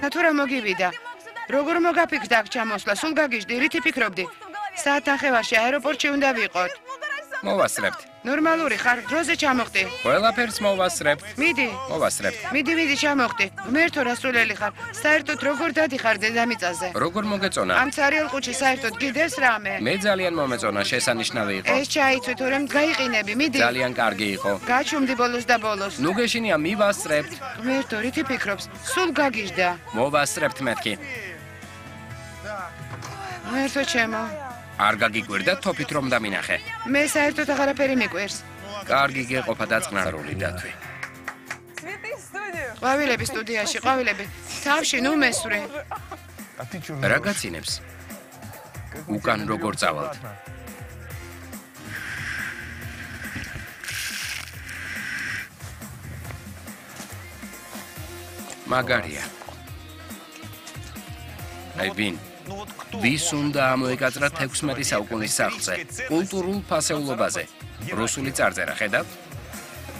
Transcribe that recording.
თუ რა მოგივიდა. როგორ მოგაფიქრდა აქ ჩამოსვლა? სულ გაგიჟდი, რითი ფიქრობდი? საათნახევარში აეროპორტში უნდა ვიყოთ. მოვასწრებთ. ნორმალური ხარ, დროზე ჩამოხდი. ყველაფერს მოვასწრებთ. მიდი. მოვასწრებთ. მიდი ჩამოხდი. ღმერთო რასულელი ხარ. საერთოდ როგორ დადიხარ დედამიწაზე? როგორ მოგეწონა? ამ ცარიელ ყუთში საერთოდ გიდეს რამე? მე ძალიან მომეწონა, შესანიშნავი იყო. ეს ჩაიცვი თორემ გაიყინები, მიდი. ძალიან კარგი იყო. გაჩუმდი ბოლოს და ბოლოს. ნუ გეშინია მივასწრებთ. ღმერთო, რითი ფიქრობს? სულ გაგიჟდა. მოვასწრებთ მეთქი. ღმერთო ჩემო. არ გაგიკვირდა თოფით რომ დამინახე. მე საერთოდ აღარაფერი მიკვირს. კარგი გეყოფა დაწყნარული დათვი. ყვავილები სტუდიაში, ყვავილები. თავში ნუ მესვრე. რა გაცინებს? უკან როგორ წავალთ? მაგარია. აი ვინ? ვის უნდა ამოეკაწრა 16 საუკუნის სახლზე, კულტურულ ფასეულობაზე. რუსული წარწერა, ხედავ?